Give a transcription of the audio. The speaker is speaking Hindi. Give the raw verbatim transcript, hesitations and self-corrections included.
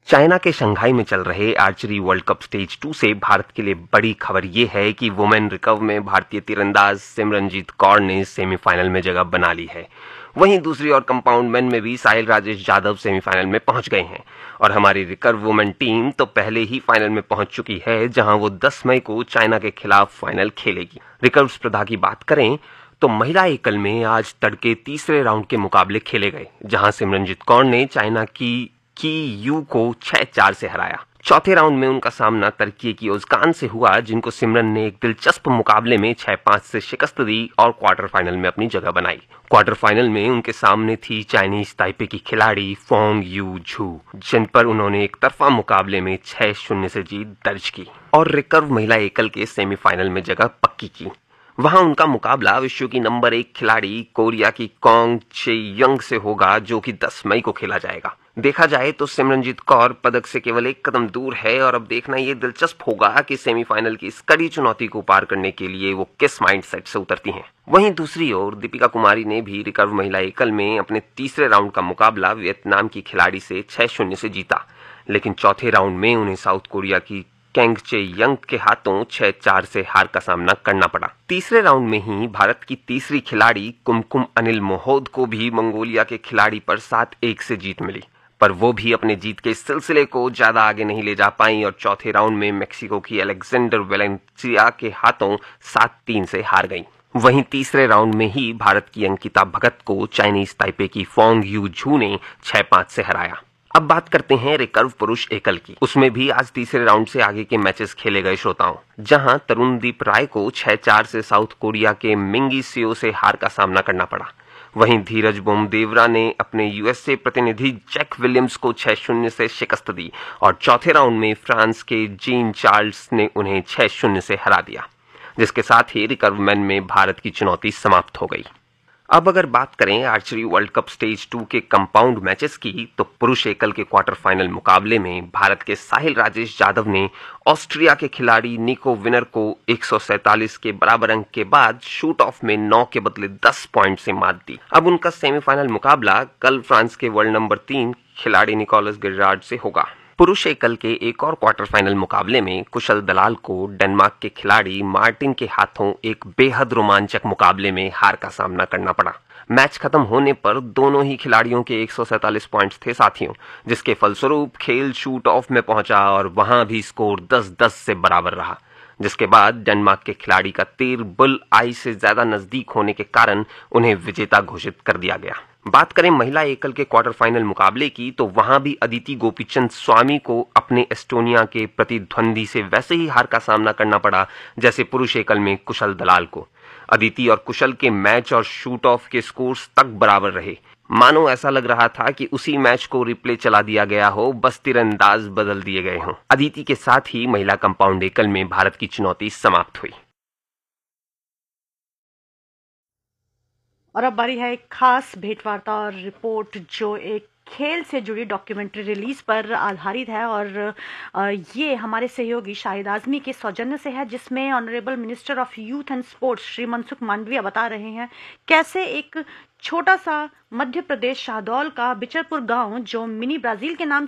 चाइना के शंघाई में चल रहे archery world cup stage two से भारत के लिए बड़ी खबर ये है कि वुमेन रिकर्व में भारतीय तीरंदाज सिमरनजीत कौर ने सेमीफाइनल में जगह बना ली है। वहीं दूसरी ओर कंपाउंड मेन में भी साहिल राजेश यादव सेमीफाइनल में पहुंच गए हैं और हमारी रिकर्व वुमेन टीम तो पहले ही फाइनल में पहुंच चुकी है, जहां वो दस मई को चाइना के खिलाफ फाइनल खेलेगी। रिकर्व स्पर्धा की बात करें तो महिला एकल में आज तड़के तीसरे राउंड के मुकाबले खेले गए, जहां सिमरनजीत कौर ने चाइना की की यू को छह चार से हराया। चौथे राउंड में उनका सामना तुर्की की ओजकान से हुआ, जिनको सिमरन ने एक दिलचस्प मुकाबले में छह पांच से शिकस्त दी और क्वार्टर फाइनल में अपनी जगह बनाई। क्वार्टर फाइनल में उनके सामने थी चाइनीज ताइपे की खिलाड़ी फोंग यू झू, जिन पर उन्होंने एक तरफा मुकाबले में छह शून्य से जीत दर्ज की और रिकर्व महिला एकल के सेमीफाइनल में जगह पक्की की। वहां उनका मुकाबला विश्व की नंबर एक खिलाड़ी कोरिया की कोंग चे यंग से होगा, जो कि दस मई को खेला जाएगा। देखा जाए तो सिमरनजीत कौर पदक से केवल एक कदम दूर है और अब देखना यह दिलचस्प होगा कि सेमीफाइनल की इस कड़ी चुनौती को पार करने के लिए वो किस माइंडसेट से उतरती हैं। वहीं दूसरी ओर दीपिका कुमारी ने भी रिकर्व महिला एकल में अपने तीसरे राउंड का मुकाबला वियतनाम की खिलाड़ी से छह शून्य से जीता, लेकिन चौथे राउंड में उन्हें साउथ कोरिया की केंग चे यंग के हाथों छह चार से हार का सामना करना पड़ा। तीसरे राउंड में ही भारत की तीसरी खिलाड़ी कुमकुम अनिल मोहोद को भी मंगोलिया के खिलाड़ी पर सात एक से जीत मिली, पर वो भी अपने जीत के सिलसिले को ज्यादा आगे नहीं ले जा पाई और चौथे राउंड में मेक्सिको की अलेक्जेंडर वेलेंसिया के हाथों सात तीन से हार गईं। वहीं तीसरे राउंड में ही भारत की अंकिता भगत को चाइनीज ताइपे की फोंग यू झू ने छह पांच से हराया। अब बात करते हैं रिकर्व पुरुष एकल की। उसमें भी आज तीसरे राउंड से आगे के मैचेस खेले गए श्रोताओं, जहां तरुणदीप राय को छह चार से साउथ कोरिया के मिंगी सियो से हार का सामना करना पड़ा। वहीं धीरज बोमदेवरा ने अपने यूएसए प्रतिनिधि जैक विलियम्स को छह शून्य से शिकस्त दी और चौथे राउंड में फ्रांस के जीन चार्ल्स ने उन्हें छह शून्य से हरा दिया, जिसके साथ ही रिकर्व मैन में भारत की चुनौती समाप्त हो गई। अब अगर बात करें archery world cup stage two के कंपाउंड मैचेस की, तो पुरुष एकल के क्वार्टर फाइनल मुकाबले में भारत के साहिल राजेश यादव ने ऑस्ट्रिया के खिलाड़ी निको विनर को एक सौ सैंतालीस के बराबर अंक के बाद शूट ऑफ में नौ के बदले दस पॉइंट से मात दी। अब उनका सेमीफाइनल मुकाबला कल फ्रांस के वर्ल्ड नंबर तीन खिलाड़ी निकोलस गिरार्ड से होगा। पुरुष एकल के एक और क्वार्टर फाइनल मुकाबले में कुशल दलाल को डेनमार्क के खिलाड़ी मार्टिन के हाथों एक बेहद रोमांचक मुकाबले में हार का सामना करना पड़ा। मैच खत्म होने पर दोनों ही खिलाड़ियों के एक सौ सैंतालीस पॉइंट्स थे साथियों, जिसके फलस्वरूप खेल शूट ऑफ में पहुंचा और वहां भी स्कोर दस दस से बराबर रहा, जिसके बाद डेनमार्क के खिलाड़ी का तीर बुल आई से ज्यादा नजदीक होने के कारण उन्हें विजेता घोषित कर दिया गया। बात करें महिला एकल के क्वार्टर फाइनल मुकाबले की, तो वहां भी अदिति गोपीचंद स्वामी को अपने एस्टोनिया के प्रतिद्वंदी से वैसे ही हार का सामना करना पड़ा जैसे पुरुष एकल में कुशल दलाल को। अदिति और कुशल के मैच और शूट ऑफ के स्कोर्स तक बराबर रहे। मानो ऐसा लग रहा था कि उसी मैच को रिप्ले चला दिया गया हो, बस तीरंदाज बदल दिए गए हों। अदिति के साथ ही महिला कंपाउंड एकल में भारत की चुनौती समाप्त हुई। और अब बारी है एक खास भेंटवार्ता और रिपोर्ट जो एक खेल से जुड़ी डॉक्यूमेंट्री रिलीज पर आधारित है और ये हमारे सहयोगी शाहिद आजमी के सौजन्य से है, जिसमें honourable minister of youth and sports Shri Mansukh Mandaviya बता रहे हैं कैसे एक छोटा सा मध्य प्रदेश शाहदौल का बिचरपुर गांव, जो मिनी ब्राजील के नाम